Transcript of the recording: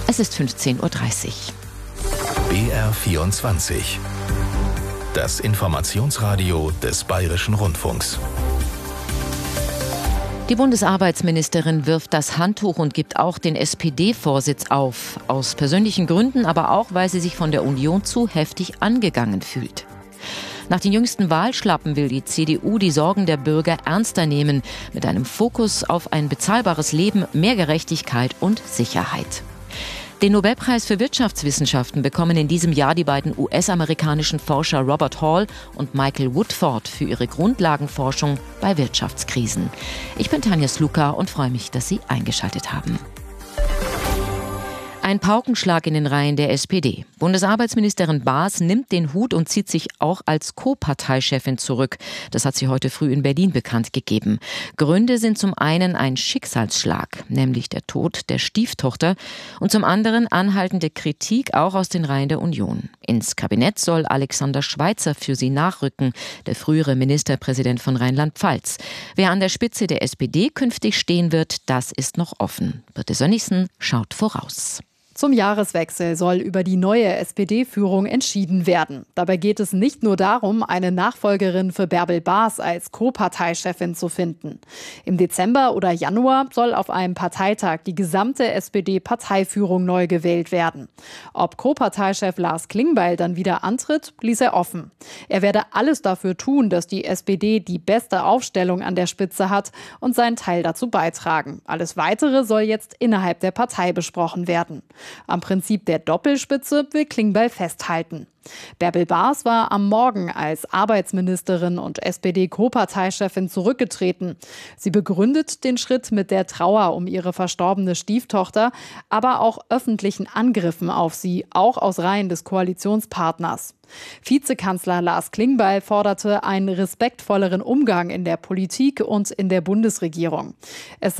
Es ist 15:30 Uhr. BR24. Das Informationsradio des Bayerischen Rundfunks. Die Bundesarbeitsministerin wirft das Handtuch und gibt auch den SPD-Vorsitz auf. Aus persönlichen Gründen, aber auch, weil sie sich von der Union zu heftig angegangen fühlt. Nach den jüngsten Wahlschlappen will die CDU die Sorgen der Bürger ernster nehmen, mit einem Fokus auf ein bezahlbares Leben, mehr Gerechtigkeit und Sicherheit. Den Nobelpreis für Wirtschaftswissenschaften bekommen in diesem Jahr die beiden US-amerikanischen Forscher Robert Hall und Michael Woodford für ihre Grundlagenforschung bei Wirtschaftskrisen. Ich bin Tanja Sluka und freue mich, dass Sie eingeschaltet haben. Ein Paukenschlag in den Reihen der SPD. Bundesarbeitsministerin Baas nimmt den Hut und zieht sich auch als Co-Parteichefin zurück. Das hat sie heute früh in Berlin bekannt gegeben. Gründe sind zum einen ein Schicksalsschlag, nämlich der Tod der Stieftochter, und zum anderen anhaltende Kritik auch aus den Reihen der Union. Ins Kabinett soll Alexander Schweitzer für sie nachrücken, der frühere Ministerpräsident von Rheinland-Pfalz. Wer an der Spitze der SPD künftig stehen wird, das ist noch offen. Birte Sönnigsen schaut voraus. Zum Jahreswechsel soll über die neue SPD-Führung entschieden werden. Dabei geht es nicht nur darum, eine Nachfolgerin für Bärbel Baas als Co-Parteichefin zu finden. Im Dezember oder Januar soll auf einem Parteitag die gesamte SPD-Parteiführung neu gewählt werden. Ob Co-Parteichef Lars Klingbeil dann wieder antritt, ließ er offen. Er werde alles dafür tun, dass die SPD die beste Aufstellung an der Spitze hat und seinen Teil dazu beitragen. Alles Weitere soll jetzt innerhalb der Partei besprochen werden. Am Prinzip der Doppelspitze will Klingbeil festhalten. Bärbel Baas war am Morgen als Arbeitsministerin und SPD-Co-Parteichefin zurückgetreten. Sie begründet den Schritt mit der Trauer um ihre verstorbene Stieftochter, aber auch öffentlichen Angriffen auf sie, auch aus Reihen des Koalitionspartners. Vizekanzler Lars Klingbeil forderte einen respektvolleren Umgang in der Politik und in der Bundesregierung. Es